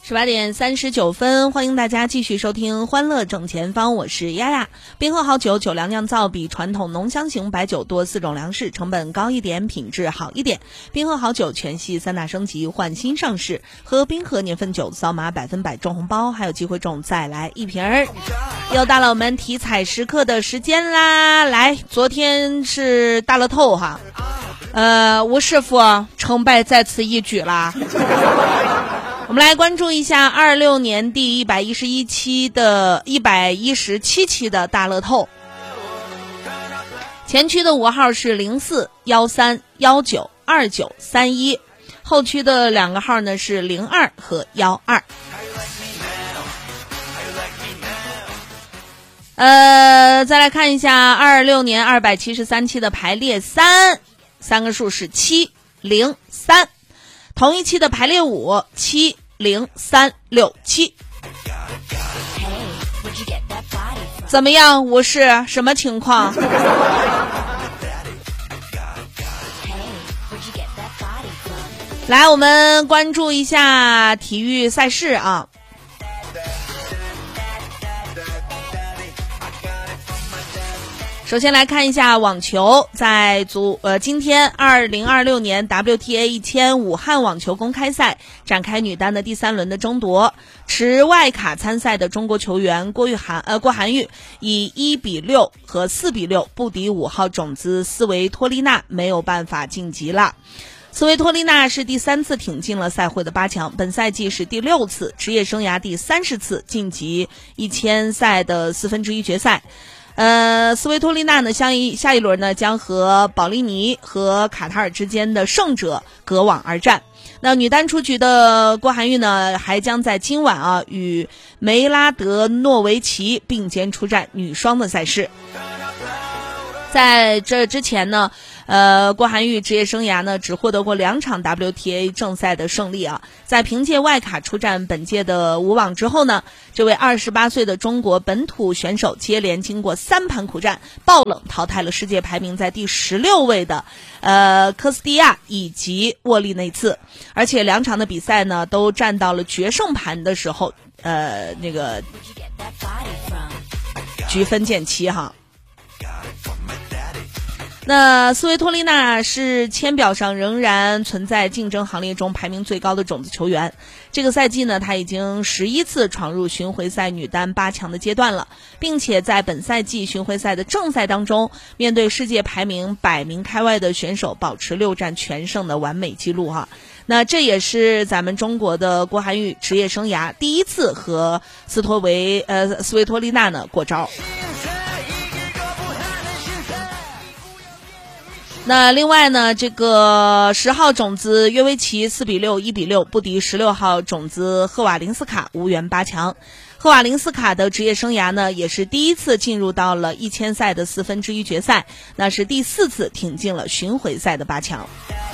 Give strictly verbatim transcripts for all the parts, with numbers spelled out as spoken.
十八点三十九分，欢迎大家继续收听欢乐正前方，我是丫丫。冰河好酒，酒粮酿造比传统浓香型白酒多四种粮食，成本高一点，品质好一点。冰河好酒全系三大升级，换新上市，喝冰河年份酒扫码百分百中红包，还有机会中再来一瓶儿。又到了我们体彩时刻的时间啦！来，昨天是大乐透哈，呃，吴师傅成败在此一举啦。我们来关注一下二六年第一百一十一期的一百一十七期的大乐透。前区的五号是零四、一三、一九、二九、三一，后区的两个号呢是零二和一二。呃，再来看一下二六年二百七十三期的排列三，三个数是七、零、三。同一期的排列五，七零三六七，怎么样？我是什么情况？来，我们关注一下体育赛事啊。首先来看一下网球，在足呃今天二零二六年 W T A 一千武汉网球公开赛展开女单的第三轮的争夺，持外卡参赛的中国球员郭玉涵呃郭涵玉以一比六和四比六不敌五号种子斯维托利娜，没有办法晋级了。斯维托利娜是第三次挺进了赛会的八强，本赛季是第六次，职业生涯第三十次晋级一千赛的四分之一决赛。呃，斯维托利娜呢，下一下一轮呢将和保利尼和卡塔尔之间的胜者隔网而战。那女单出局的郭涵玉呢，还将在今晚啊与梅拉德诺维奇并肩出战女双的赛事。在这之前呢，呃，郭涵玉职业生涯呢只获得过两场 W T A 正赛的胜利啊。在凭借外卡出战本届的五网之后呢，这位二十八岁的中国本土选手接连经过三盘苦战，爆冷淘汰了世界排名在第十六位的呃科斯蒂亚以及沃利内茨，而且两场的比赛呢都战到了决胜盘的时候，呃，那个局分见七哈。那斯维托利娜是签表上仍然存在竞争行列中排名最高的种子球员。这个赛季呢，她已经十一次闯入巡回赛女单八强的阶段了，并且在本赛季巡回赛的正赛当中，面对世界排名百名开外的选手，保持六战全胜的完美记录哈。那这也是咱们中国的郭涵玉职业生涯第一次和斯托维呃斯维托利娜呢过招。那另外呢，这个十号种子约维奇四比六、一比六不敌十六号种子赫瓦林斯卡，无缘八强。赫瓦林斯卡的职业生涯呢，也是第一次进入到了一千赛的四分之一决赛，那是第四次挺进了巡回赛的八强。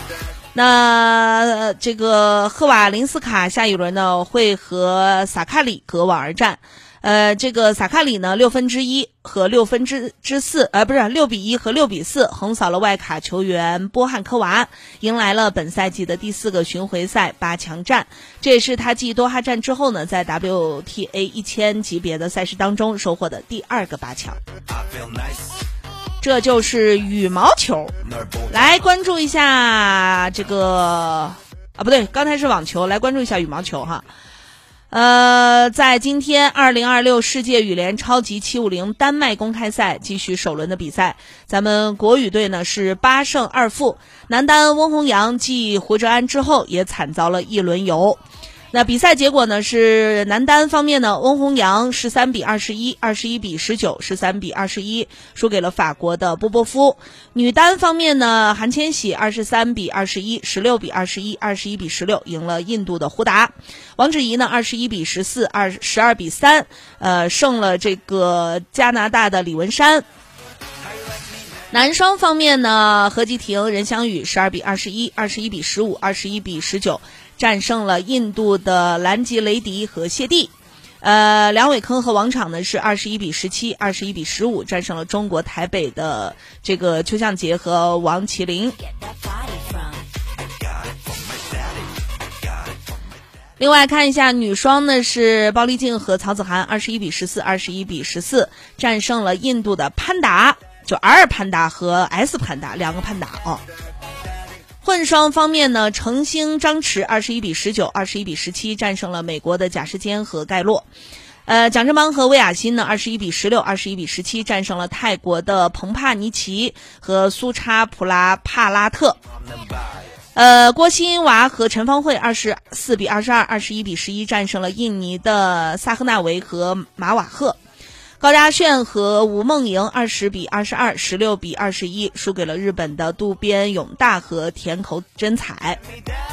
那这个赫瓦林斯卡下一轮呢，会和萨卡里隔网而战。呃，这个萨卡里呢，六分之一和六分之之四，呃，不是六比一和六比四，横扫了外卡球员波汉科娃，迎来了本赛季的第四个巡回赛八强战。这也是他继多哈站之后呢，在 W T A 一千级别的赛事当中收获的第二个八强。这就是羽毛球，来关注一下这个啊，不对，刚才是网球，来关注一下羽毛球哈。呃，在今天二零二六世界羽联超级七五零丹麦公开赛继续首轮的比赛，咱们国羽队呢是八胜二负，男单温宏洋继胡哲安之后也惨遭了一轮游。那比赛结果呢是男单方面呢，温宏洋十三比二十一、二十一比十九、十三比二十一输给了法国的波波夫。女单方面呢，韩千玺二十三比二十一、十六比二十一、二十一比十六赢了印度的胡达。王芷怡呢二十一比十四、二十二比三呃胜了这个加拿大的李文山。男双方面呢，何继廷、任翔宇十二比二十一、二十一比十五、二十一比十九战胜了印度的兰吉雷迪和谢帝。呃，梁伟铿和王昶呢是二十一比十七、二十一比十五战胜了中国台北的这个邱向杰和王麒麟。 另外看一下女双呢，是包丽静和曹子涵二十一比十四、二十一比十四战胜了印度的潘达，就 R 潘达和 S 潘达两个潘达哦。混双方面呢，程星张弛二十一比十九、二十一比十七战胜了美国的贾士坚和盖洛。呃，蒋振邦和魏雅欣呢，二十一比十六、二十一比十七战胜了泰国的彭帕尼奇和苏查普拉帕拉特。呃，郭欣娃和陈芳慧二十四比二十二、二十一比十一战胜了印尼的萨赫纳维和马瓦赫。高嘉炫和吴梦莹二十比二十二、十六比二十一输给了日本的渡边勇大和田口真彩。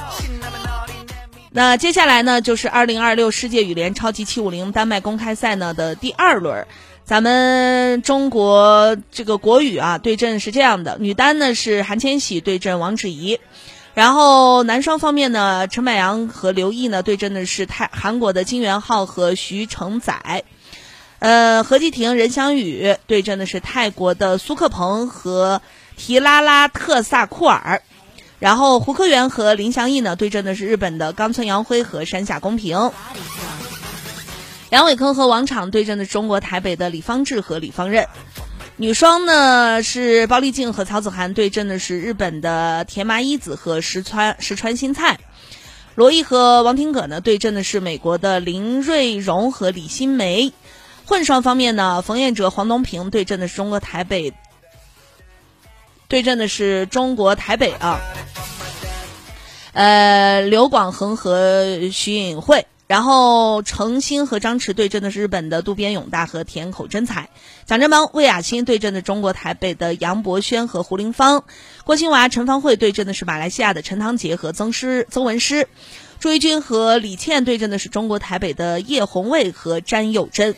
那接下来呢，就是二零二六世界羽联超级七五零丹麦公开赛呢的第二轮。咱们中国这个国羽啊，对阵是这样的：女单呢是韩千玺对阵王芷怡，然后男双方面呢，陈柏阳和刘毅呢对阵的是泰韩国的金元浩和徐成宰。呃，何继廷、任翔宇对阵的是泰国的苏克鹏和提拉拉特萨库尔。然后胡科元和林祥义呢对阵的是日本的冈村洋辉和山下公平。梁伟铿和王昶对阵的是中国台北的李方志和李方任。女双呢是包丽静和曹子涵对阵的是日本的田麻一子和石川石川新菜。罗毅和王廷葛呢对阵的是美国的林瑞荣和李新梅。混双方面呢，冯彦哲、黄东萍对阵的是中国台北对阵的是中国台北啊，呃，刘广恒和徐颖慧。然后程星和张弛对阵的是日本的渡边勇大和田口真彩。蒋振邦、魏雅欣对阵的中国台北的杨博轩和胡林芳。郭欣娃、陈芳慧对阵的是马来西亚的陈堂杰和曾诗曾文诗。朱一军和李倩对阵的是中国台北的叶红卫和詹佑珍。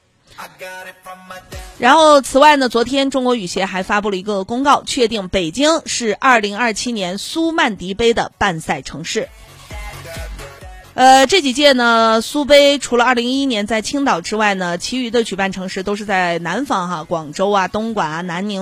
然后此外呢，昨天中国羽协还发布了一个公告，确定北京是二零二七年苏曼迪杯的办赛城市。呃，这几届呢，苏杯除了二零一一年在青岛之外呢，其余的举办城市都是在南方哈，广州啊、东莞啊、南宁